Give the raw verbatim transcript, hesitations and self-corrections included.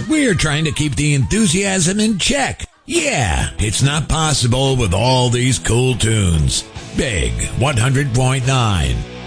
We're trying to keep the enthusiasm in check. Yeah, it's not possible with all these cool tunes. Big one hundred point nine.